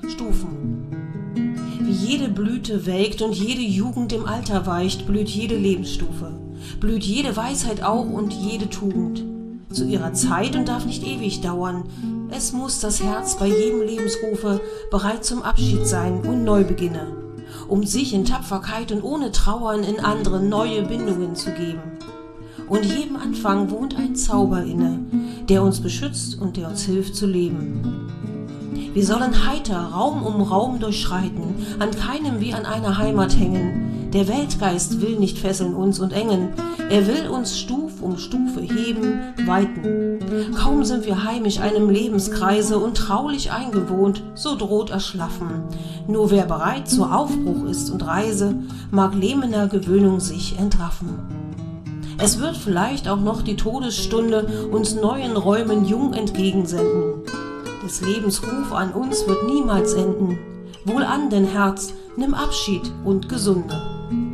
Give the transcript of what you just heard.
Stufen. Wie jede Blüte welkt und jede Jugend im Alter weicht, blüht jede Lebensstufe, blüht jede Weisheit auch und jede Tugend. Zu ihrer Zeit und darf nicht ewig dauern. Es muss das Herz bei jedem Lebensrufe bereit zum Abschied sein und Neubeginne, um sich in Tapferkeit und ohne Trauern in andere neue Bindungen zu geben. Und jedem Anfang wohnt ein Zauber inne, der uns beschützt und der uns hilft zu leben. Wir sollen heiter Raum um Raum durchschreiten, an keinem wie an einer Heimat hängen. Der Weltgeist will nicht fesseln uns und engen, er will uns Stuf um Stufe heben, weiten. Kaum sind wir heimisch einem Lebenskreise und traulich eingewohnt, so droht Erschlaffen. Nur wer bereit zu Aufbruch ist und Reise, mag lähmender Gewöhnung sich entraffen. Es wird vielleicht auch noch die Todesstunde uns neuen Räumen jung entgegensenden. Des Lebens Ruf an uns wird niemals enden. Wohlan, denn Herz, nimm Abschied und gesunde.